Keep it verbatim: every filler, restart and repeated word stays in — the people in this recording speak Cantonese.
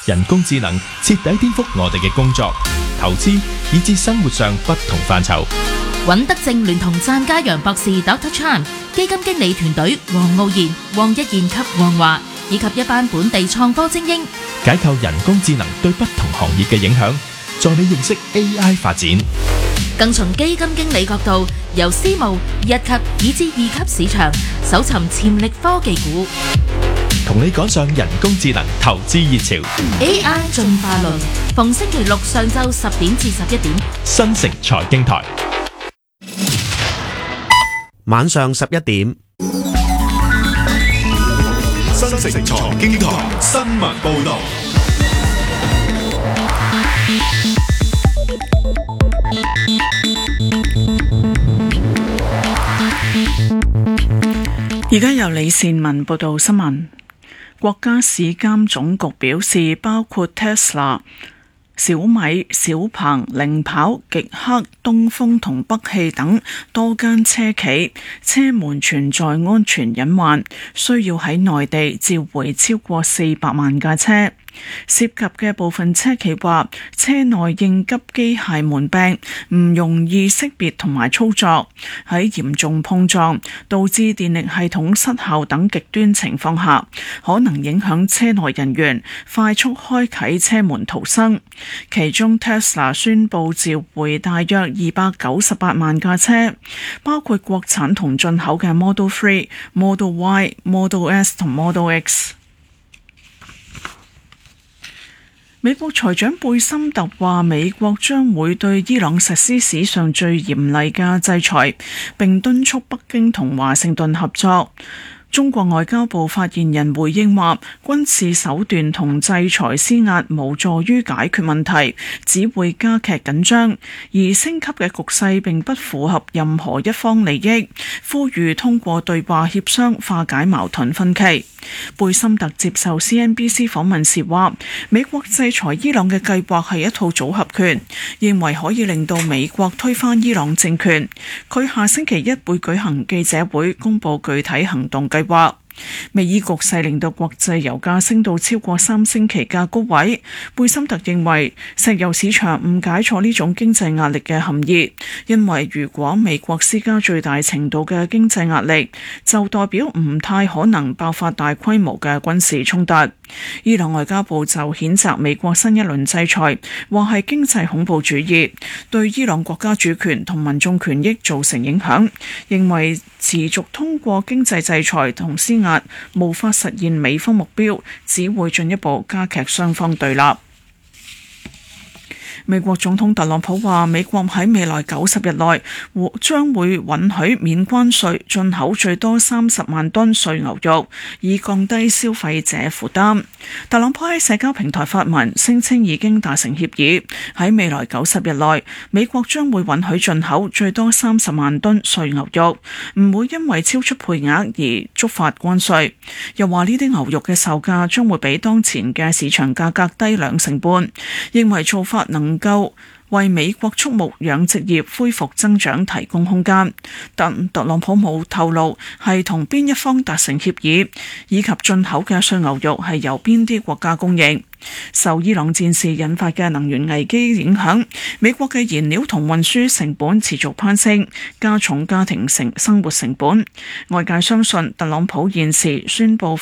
人工智能徹底顛覆我哋嘅工作、投資以至生活上不同範疇。 尹德正聯同贊家陽博士 Doctor Chan、基金經理團隊黃傲然、黃一賢及黃華，以及一班本地創科精英， 解構人工智能對不同行業嘅影響，助你認識 A I 發展。 更從基金經理角度，由私募、一級以至二級市場搜尋潛力科技股， 同你趕上人工智能投資熱潮。 A I 進化論，逢星期六上晝十點至十一點， 新城財經台。 晚上十一點， 新城財經台新聞報道。 而家由李善文報道新聞。國家市監總局表示，包括 Tesla、小米、小鵬、零跑、極氪、東風同北汽等多間車企車門存在安全隱患，需要喺內地召回超過四百萬架車。涉及嘅部分車企話，車內應急機械門病唔容易識別同埋操作，喺嚴重碰撞導致電力系統失效等極端情況下，可能影響車內人員快速開啟車門逃生。其中 Tesla 宣布召回大約二百九十八萬架車，包括國產同進口嘅 Model 三、Model Y、Model S 同 Model X。美國財長貝森特話，美國將會對伊朗實施史上最嚴厲嘅制裁，並敦促北京同華盛頓合作。中國外交部發言人回應話，軍事手段同制裁施壓無助於解決問題，只會加劇緊張，而升級嘅局勢並不符合任何一方利益，呼籲通過對話協商化解矛盾分歧。貝森特接受 C N B C 訪問時話，美國制裁伊朗嘅計劃係一套組合拳，認為可以令到美國推翻伊朗政權。佢下星期一會舉行記者會，公佈具體行動計劃。美伊局勢令到國際油價升到超過三星期嘅高位。貝森特認為石油市場誤解錯呢種經濟壓力嘅含義，因為如果美國施加最大程度嘅經濟壓力，就代表唔太可能爆發大規模嘅軍事衝突。伊朗外交部就譴責美國新一輪制裁，話係經濟恐怖主義，對伊朗國家主權同民眾權益造成影響，認為持續通過經濟制裁同施壓無法實現美方目標，只會進一步加劇雙方對立。美國總統特朗普話，美國喺未來九十日內將會允許免關稅進口最多三十萬噸碎牛肉，以降低消費者負擔。特朗普喺社交平台發文，聲稱已經達成協議，喺未來九十日內，美國將會允許進口最多三十萬噸碎牛肉，唔會因為超出配額而觸發關稅。又話呢啲牛肉嘅售價將會比當前嘅市場價格低兩成半，認為做法能夠為美國畜牧養殖業恢復增長提供空間，但特朗普冇透露係同邊一方達成協議，以及進口嘅碎牛肉係由邊啲國家供應。受伊朗戰事引發嘅能源危機影響，美國嘅燃料同運輸成本持續攀升，加重家庭成生活成本。外界相信特朗普現時宣布